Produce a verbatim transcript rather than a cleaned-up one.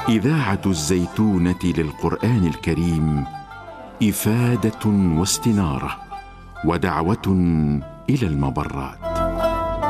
إذاعة الزيتونة للقرآن الكريم إفادة واستنارة ودعوة إلى المبرات.